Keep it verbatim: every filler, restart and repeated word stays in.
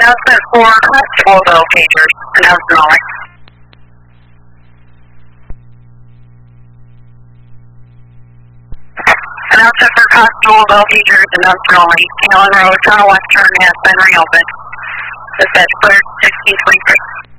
Announcement for Constable Bell Pagers. Announcement only. Announcement for Constable Bell Pagers. Announcement only. Allen Road, Tunnel Western has been reopened. Dispatch cleared sixteen twenty-three.